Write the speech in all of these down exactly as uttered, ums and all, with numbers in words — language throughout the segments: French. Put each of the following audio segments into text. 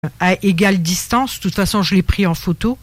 à égale distance. De toute façon, je l'ai pris en photo.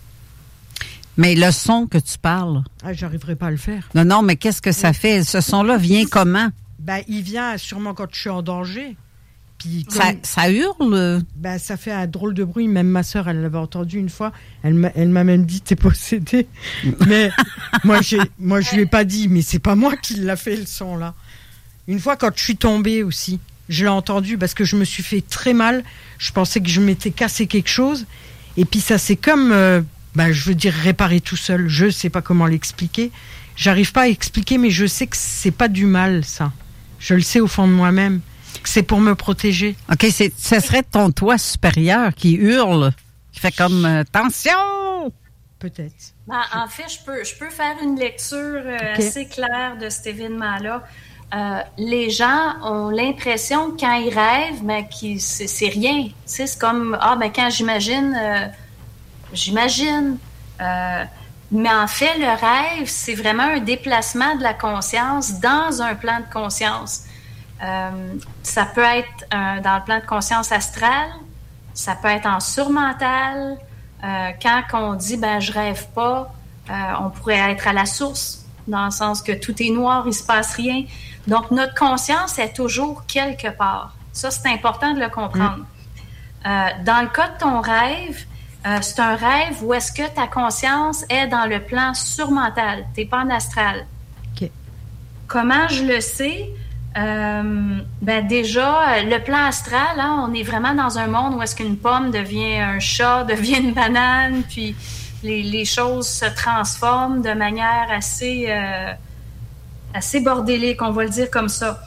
Mais le son que tu parles... Ah, j'arriverai pas à le faire. Non, non, mais qu'est-ce que ça fait? Ce son-là vient comment? Ben, il vient sûrement quand je suis en danger. Puis comme, ça, ça hurle? Ben, ça fait un drôle de bruit. Même ma sœur, elle l'avait entendu une fois. Elle m'a, elle m'a même dit, t'es possédée. Mais moi, j'ai, moi, je lui ai pas dit, mais c'est pas moi qui l'a fait, le son, là. Une fois, quand je suis tombée aussi, je l'ai entendu parce que je me suis fait très mal. Je pensais que je m'étais cassé quelque chose. Et puis ça, c'est comme... Euh, Ben, je veux dire réparer tout seul. Je sais pas comment l'expliquer. J'arrive pas à expliquer, mais je sais que c'est pas du mal, ça. Je le sais au fond de moi-même. Que c'est pour me protéger. OK, c'est, ce serait ton toi supérieur qui hurle, qui fait comme euh, « Attention! » Peut-être. Ben, en fait, je peux, je peux faire une lecture euh, okay. assez claire de cet événement-là. Euh, les gens ont l'impression que quand ils rêvent, ben, qu'ils, c'est, c'est rien. Tu sais, c'est comme « Ah, ben quand j'imagine... Euh, » J'imagine. Euh, mais en fait, le rêve, c'est vraiment un déplacement de la conscience dans un plan de conscience. Euh, ça peut être euh, dans le plan de conscience astral, ça peut être en surmental. Euh, quand on dit « ben je rêve pas euh, », on pourrait être à la source, dans le sens que tout est noir, il se passe rien. Donc, notre conscience est toujours quelque part. Ça, c'est important de le comprendre. Mmh. Euh, dans le cas de ton rêve, Euh, c'est un rêve où est-ce que ta conscience est dans le plan surmental. Tu n'es pas en astral. Okay. Comment je le sais? Euh, ben déjà, le plan astral, hein, on est vraiment dans un monde où est-ce qu'une pomme devient un chat, devient une banane, puis les, les choses se transforment de manière assez, euh, assez bordélique, on va le dire comme ça.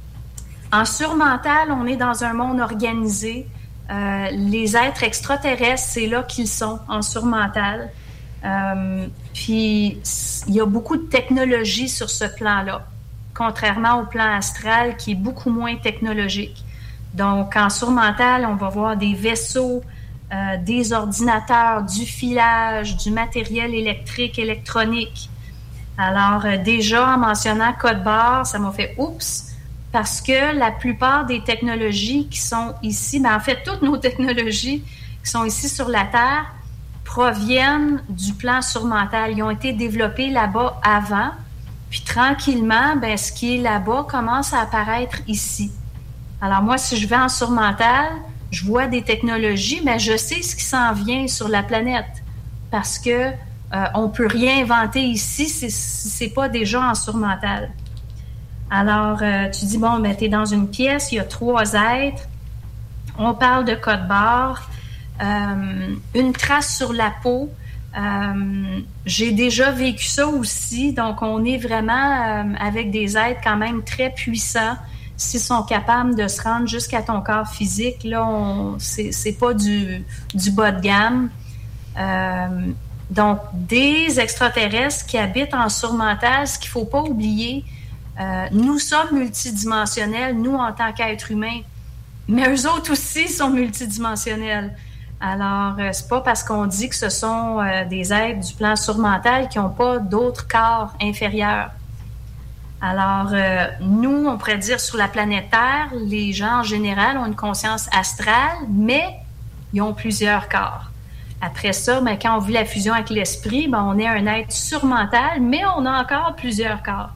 En surmental, on est dans un monde organisé. Euh, les êtres extraterrestres, c'est là qu'ils sont, en surmental. Euh, puis, il y a beaucoup de technologie sur ce plan-là, contrairement au plan astral, qui est beaucoup moins technologique. Donc, en surmental, on va voir des vaisseaux, euh, des ordinateurs, du filage, du matériel électrique, électronique. Alors, euh, déjà, en mentionnant code barre, ça m'a fait « oups ». Parce que la plupart des technologies qui sont ici, ben en fait, toutes nos technologies qui sont ici sur la Terre proviennent du plan surmental. Ils ont été développés là-bas avant, puis tranquillement, ben ce qui est là-bas commence à apparaître ici. Alors moi, si je vais en surmental, je vois des technologies, mais je sais ce qui s'en vient sur la planète, parce que euh, on peut rien inventer ici si c'est pas déjà en surmental. Alors, euh, tu dis, bon, ben, tu es dans une pièce, il y a trois êtres, on parle de code barre, euh, une trace sur la peau. Euh, j'ai déjà vécu ça aussi, donc on est vraiment euh, avec des êtres quand même très puissants. S'ils sont capables de se rendre jusqu'à ton corps physique, là, on, c'est, c'est pas du, du bas de gamme. Euh, donc, des extraterrestres qui habitent en surmental, ce qu'il faut pas oublier, Euh, nous sommes multidimensionnels, nous, en tant qu'êtres humains, mais eux autres aussi sont multidimensionnels. Alors, euh, c'est pas parce qu'on dit que ce sont euh, des êtres du plan surmental qui n'ont pas d'autres corps inférieurs. Alors, euh, nous, on pourrait dire sur la planète Terre, les gens en général ont une conscience astrale, mais ils ont plusieurs corps. Après ça, ben, quand on vit la fusion avec l'esprit, ben, on est un être surmental, mais on a encore plusieurs corps.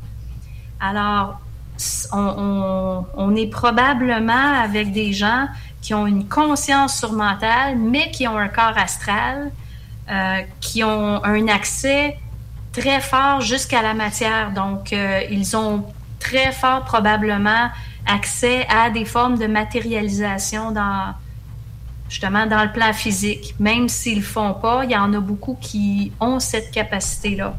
Alors, on, on, on est probablement avec des gens qui ont une conscience surmentale, mais qui ont un corps astral, euh, qui ont un accès très fort jusqu'à la matière. Donc, euh, ils ont très fort probablement accès à des formes de matérialisation dans, justement, dans le plan physique. Même s'ils le font pas, il y en a beaucoup qui ont cette capacité-là.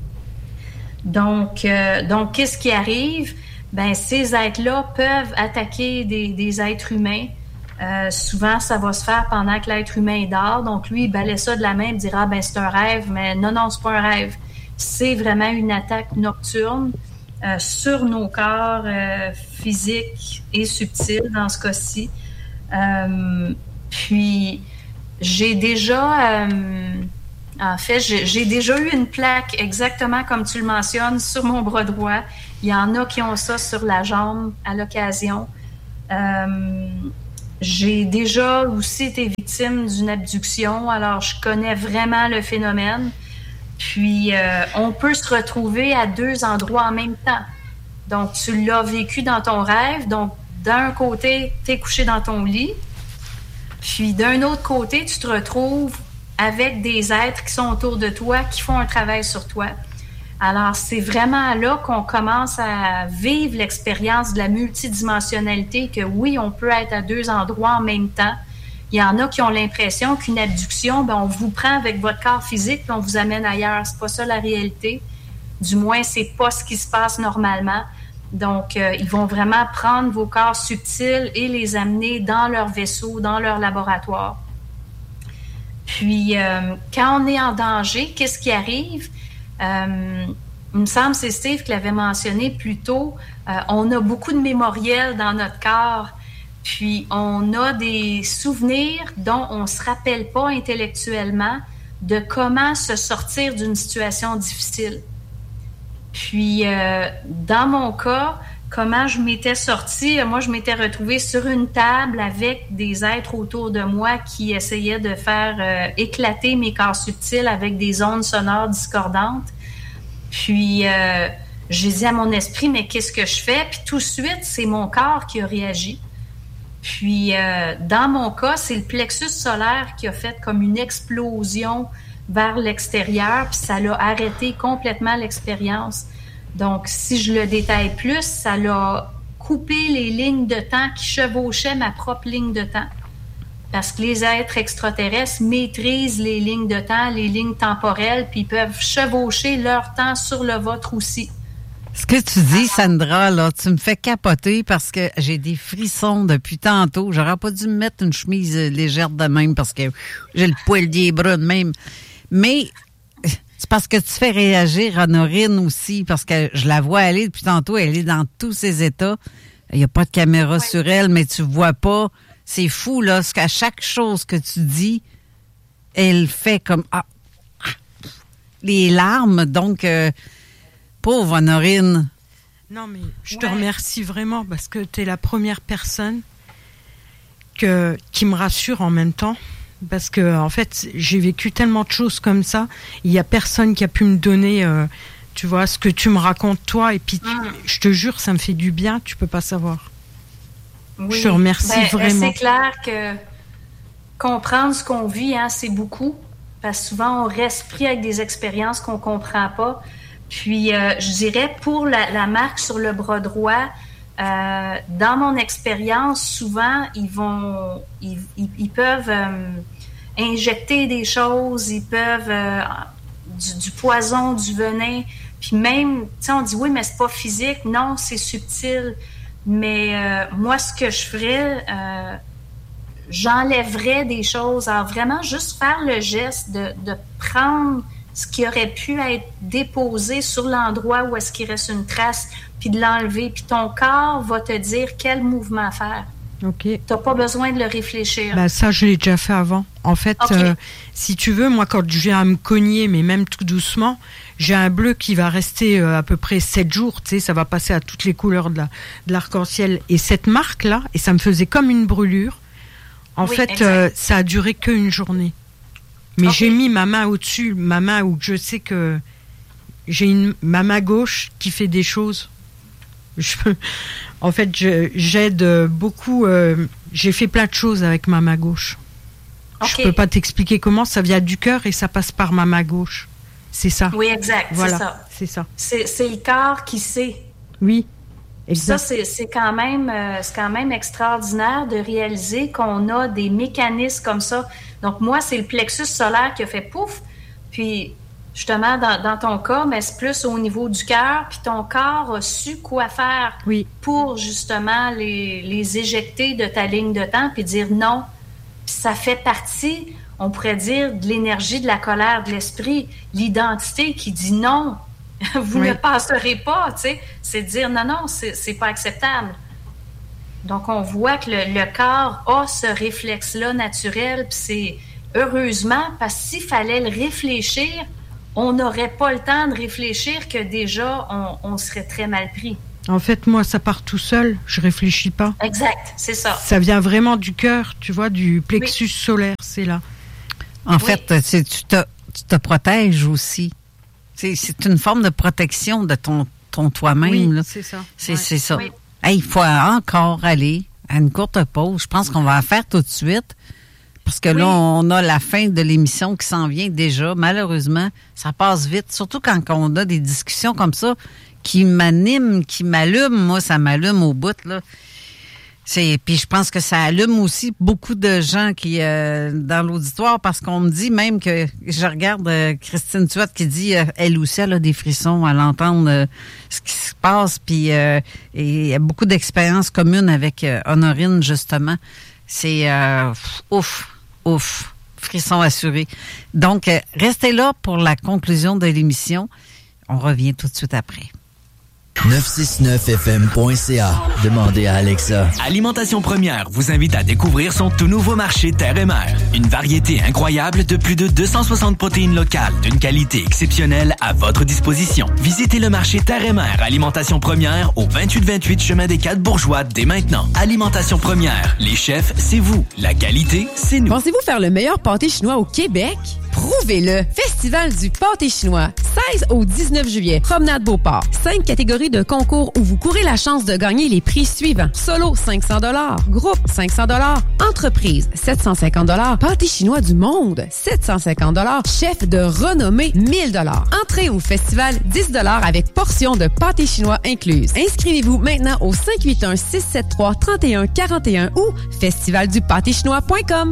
Donc, euh, donc, qu'est-ce qui arrive? Ben, ces êtres-là peuvent attaquer des, des êtres humains. Euh, souvent, ça va se faire pendant que l'être humain dort. Donc, lui, il balaie ça de la main et dira, ben, c'est un rêve. Mais non, non, c'est pas un rêve. C'est vraiment une attaque nocturne euh, sur nos corps euh, physiques et subtils, dans ce cas-ci. Euh, puis, j'ai déjà... Euh, En fait, j'ai, j'ai déjà eu une plaque exactement comme tu le mentionnes sur mon bras droit. Il y en a qui ont ça sur la jambe à l'occasion. Euh, j'ai déjà aussi été victime d'une abduction, alors je connais vraiment le phénomène. Puis, euh, on peut se retrouver à deux endroits en même temps. Donc, tu l'as vécu dans ton rêve. Donc, d'un côté, tu es couché dans ton lit. Puis, d'un autre côté, tu te retrouves avec des êtres qui sont autour de toi, qui font un travail sur toi. Alors, c'est vraiment là qu'on commence à vivre l'expérience de la multidimensionnalité, que oui, on peut être à deux endroits en même temps. Il y en a qui ont l'impression qu'une abduction, ben, on vous prend avec votre corps physique et on vous amène ailleurs. C'est pas ça la réalité. Du moins, c'est pas ce qui se passe normalement. Donc, euh, ils vont vraiment prendre vos corps subtils et les amener dans leur vaisseau, dans leur laboratoire. Puis, euh, quand on est en danger, qu'est-ce qui arrive? Euh, il me semble, c'est Steve qui l'avait mentionné plus tôt, euh, on a beaucoup de mémoriels dans notre corps. Puis, on a des souvenirs dont on ne se rappelle pas intellectuellement de comment se sortir d'une situation difficile. Puis, euh, dans mon cas, comment je m'étais sortie, moi, je m'étais retrouvée sur une table avec des êtres autour de moi qui essayaient de faire euh, éclater mes corps subtils avec des ondes sonores discordantes. Puis, euh, j'ai dit à mon esprit, mais qu'est-ce que je fais? Puis, tout de suite, c'est mon corps qui a réagi. Puis, euh, dans mon cas, c'est le plexus solaire qui a fait comme une explosion vers l'extérieur, puis ça l'a arrêté complètement l'expérience. Donc, si je le détaille plus, ça l'a coupé les lignes de temps qui chevauchaient ma propre ligne de temps. Parce que les êtres extraterrestres maîtrisent les lignes de temps, les lignes temporelles, puis ils peuvent chevaucher leur temps sur le vôtre aussi. Ce que tu dis, Sandra, là, tu me fais capoter parce que j'ai des frissons depuis tantôt. J'aurais pas dû me mettre une chemise légère de même parce que j'ai le poil des bras de même. Mais c'est parce que tu fais réagir Honorine aussi, parce que je la vois aller depuis tantôt. Elle est dans tous ses états. Il n'y a pas de caméra ouais. sur elle, mais tu vois pas. C'est fou, là, parce qu'à chaque chose que tu dis, elle fait comme ah, ah, les larmes. Donc, euh, pauvre Honorine. Non, mais je ouais. te remercie vraiment parce que tu es la première personne que, qui me rassure en même temps. Parce que, en fait, j'ai vécu tellement de choses comme ça. Il n'y a personne qui a pu me donner, euh, tu vois, ce que tu me racontes, toi. Et puis, tu, mmh. je te jure, ça me fait du bien. Tu peux pas savoir. Oui. Je te remercie ben, vraiment. C'est clair que comprendre ce qu'on vit, hein, c'est beaucoup. Parce que souvent, on reste pris avec des expériences qu'on comprend pas. Puis, euh, je dirais, pour la, la marque sur le bras droit, euh, dans mon expérience, souvent, ils vont, ils, ils, ils peuvent euh, injecter des choses, ils peuvent euh, du, du poison, du venin. Puis même, tu sais, on dit oui, mais c'est pas physique. Non, c'est subtil. Mais euh, moi, ce que je ferais, euh, j'enlèverais des choses. Alors vraiment, juste faire le geste de, de prendre ce qui aurait pu être déposé sur l'endroit où est-ce qu'il reste une trace, puis de l'enlever. Puis ton corps va te dire quel mouvement faire. OK. Tu n'as pas besoin de le réfléchir. Ben, ça, je l'ai déjà fait avant. En fait, okay. euh, si tu veux, moi, quand je viens à me cogner, mais même tout doucement, j'ai un bleu qui va rester euh, à peu près sept jours. Tu sais, ça va passer à toutes les couleurs de, la, de l'arc-en-ciel. Et cette marque-là, et ça me faisait comme une brûlure, en oui, fait, euh, ça a duré qu'une journée. Mais okay. j'ai mis ma main au-dessus, ma main où je sais que j'ai une, ma main gauche qui fait des choses. Je, en fait, je, j'aide beaucoup. Euh, j'ai fait plein de choses avec ma main gauche. Okay. Je peux pas t'expliquer comment. Ça vient du cœur et ça passe par ma main gauche. C'est ça. Oui, exact. Voilà, c'est ça. C'est ça. C'est, c'est le corps qui sait. Oui. Exact. Ça, c'est, c'est, quand même, euh, c'est quand même extraordinaire de réaliser qu'on a des mécanismes comme ça. Donc, moi, c'est le plexus solaire qui a fait pouf. Puis, justement, dans, dans ton cas, mais c'est plus au niveau du cœur. Puis, ton corps a su quoi faire oui. pour, justement, les, les éjecter de ta ligne de temps puis dire non. Puis, ça fait partie, on pourrait dire, de l'énergie, de la colère, de l'esprit. L'identité qui dit non. Vous oui. ne passerez pas, tu sais. C'est de dire non, non, c'est, c'est pas acceptable. Donc, on voit que le, le corps a ce réflexe-là naturel, puis c'est heureusement, parce que s'il fallait le réfléchir, on n'aurait pas le temps de réfléchir que déjà, on, on serait très mal pris. En fait, moi, ça part tout seul. Je réfléchis pas. Exact, c'est ça. Ça vient vraiment du cœur, tu vois, du plexus oui. solaire, c'est là. En oui. fait, c'est, tu, te, tu te protèges aussi. C'est, c'est une forme de protection de ton, ton toi-même. Oui, là. c'est ça. C'est, ouais. c'est ça. Oui. Hey, il faut encore aller à une courte pause. Je pense qu'on va en faire tout de suite. Parce que oui. là, on a la fin de l'émission qui s'en vient déjà. Malheureusement, ça passe vite. Surtout quand on a des discussions comme ça qui m'animent, qui m'allument. Moi, ça m'allume au bout, là. C'est, puis je pense que ça allume aussi beaucoup de gens qui euh, dans l'auditoire parce qu'on me dit même que je regarde euh, Christine Tuat qui dit euh, elle aussi elle a des frissons à l'entendre euh, ce qui se passe puis euh, et a beaucoup d'expériences communes avec euh, Honorine justement. C'est euh, ouf, ouf, frisson assuré. Donc euh, restez là pour la conclusion de l'émission. On revient tout de suite après. neuf cent soixante-neuf F M point C A. Demandez à Alexa. Alimentation Première vous invite à découvrir son tout nouveau marché Terre et Mer. Une variété incroyable de plus de deux cent soixante protéines locales d'une qualité exceptionnelle à votre disposition. Visitez le marché Terre et Mer Alimentation Première au vingt-huit vingt-huit chemin des Quatre Bourgeois dès maintenant. Alimentation Première. Les chefs, c'est vous. La qualité, c'est nous. Pensez-vous faire le meilleur pâté chinois au Québec? Prouvez-le! Festival du pâté chinois, seize au dix-neuf juillet, Promenade Beauport. Cinq catégories de concours où vous courez la chance de gagner les prix suivants. Solo, cinq cents dollars. Groupe, cinq cents dollars. Entreprise, sept cent cinquante dollars. Pâté chinois du monde, sept cent cinquante dollars. Chef de renommée, mille dollars. Entrée au festival, dix dollars avec portion de pâté chinois incluse. Inscrivez-vous maintenant au cinq huit un, six sept trois, trois un quatre un ou festival du pâté chinois point com.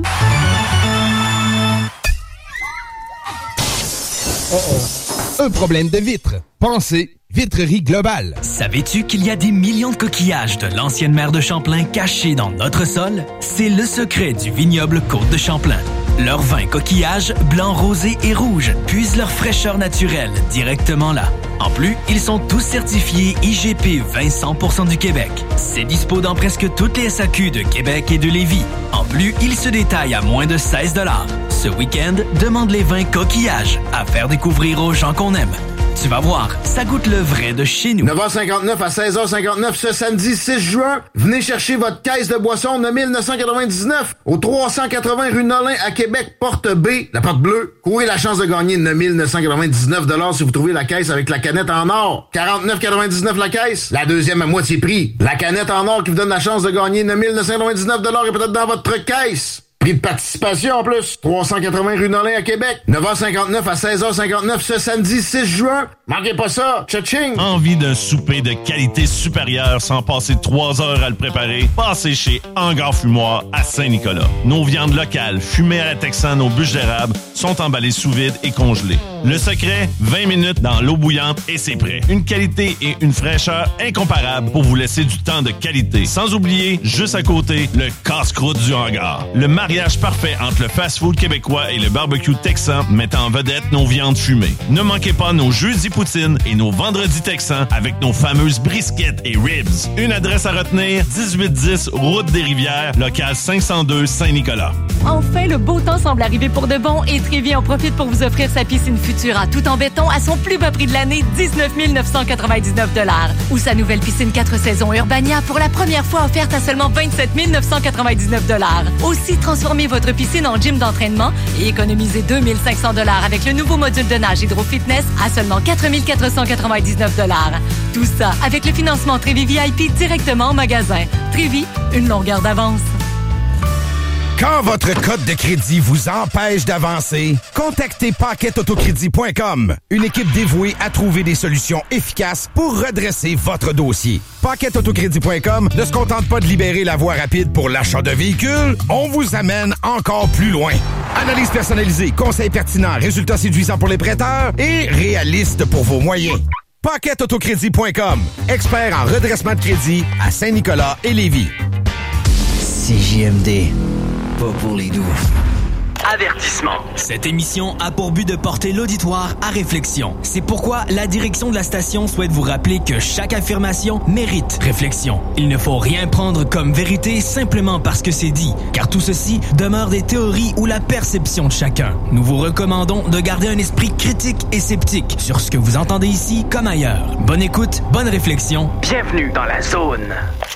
Oh oh. Un problème de vitre. Pensez Vitrerie Globale. Savais-tu qu'il y a des millions de coquillages de l'ancienne mer de Champlain cachés dans notre sol? C'est le secret du vignoble Côte de Champlain. Leurs vingt coquillages, blancs, rosés et rouges, puisent leur fraîcheur naturelle directement là. En plus, ils sont tous certifiés I G P vingt cent pour cent du Québec. C'est dispo dans presque toutes les S A Q de Québec et de Lévis. En plus, ils se détaillent à moins de seize dollars. Ce week-end, demande les vingt coquillages à faire découvrir aux gens qu'on aime. Tu vas voir, ça goûte le vrai de chez nous. neuf heures cinquante-neuf à seize heures cinquante-neuf ce samedi six juin. Venez chercher votre caisse de boisson de mille neuf cent quatre-vingt-dix-neuf au trois cent quatre-vingts rue Nolin à Québec, porte B, la porte bleue. Courez la chance de gagner mille neuf cent quatre-vingt-dix-neuf dollars si vous trouvez la caisse avec la canette en or. quarante-neuf quatre-vingt-dix-neuf la caisse, la deuxième à moitié prix. La canette en or qui vous donne la chance de gagner mille neuf cent quatre-vingt-dix-neuf dollars est peut-être dans votre caisse. Prix de participation en plus. trois cent quatre-vingts rue Nolin à Québec. neuf heures cinquante-neuf à seize heures cinquante-neuf ce samedi six juin. Manquez pas ça. Tcha-ching! Envie d'un souper de qualité supérieure sans passer trois heures à le préparer? Passez chez Hangar Fumoir à Saint-Nicolas. Nos viandes locales, fumées à la texane aux bûches d'érable, sont emballées sous vide et congelées. Le secret, vingt minutes dans l'eau bouillante et c'est prêt. Une qualité et une fraîcheur incomparables pour vous laisser du temps de qualité. Sans oublier, juste à côté, le casse-croûte du hangar. Le mariage parfait entre le fast-food québécois et le barbecue texan mettant en vedette nos viandes fumées. Ne manquez pas nos jeudis poutine et nos vendredis texans avec nos fameuses brisquettes et ribs. Une adresse à retenir, dix-huit dix Route des Rivières, local cinq cent deux Saint-Nicolas. Enfin, le beau temps semble arriver pour de bon et Trévi en profite pour vous offrir sa piscine Futura tout en béton à son plus bas prix de l'année, dix-neuf mille neuf cent quatre-vingt-dix-neuf dollars. Ou sa nouvelle piscine quatre saisons Urbania pour la première fois offerte à seulement vingt-sept mille neuf cent quatre-vingt-dix-neuf dollars. Aussi, transformez votre piscine en gym d'entraînement et économisez deux mille cinq cents dollars avec le nouveau module de nage Hydro Fitness à seulement quatre mille quatre cent quatre-vingt-dix-neuf dollars. Tout ça avec le financement Trévi V I P directement en magasin. Trévi, une longueur d'avance. Quand votre cote de crédit vous empêche d'avancer, contactez paquet autocrédit point com, une équipe dévouée à trouver des solutions efficaces pour redresser votre dossier. paquet autocrédit point com ne se contente pas de libérer la voie rapide pour l'achat de véhicules, on vous amène encore plus loin. Analyse personnalisée, conseils pertinents, résultats séduisants pour les prêteurs et réaliste pour vos moyens. paquet autocrédit point com, expert en redressement de crédit à Saint-Nicolas et Lévis. C J M D. Pas pour les doux. Avertissement. Cette émission a pour but de porter l'auditoire à réflexion. C'est pourquoi la direction de la station souhaite vous rappeler que chaque affirmation mérite réflexion. Il ne faut rien prendre comme vérité simplement parce que c'est dit, car tout ceci demeure des théories ou la perception de chacun. Nous vous recommandons de garder un esprit critique et sceptique sur ce que vous entendez ici comme ailleurs. Bonne écoute, bonne réflexion. Bienvenue dans la zone.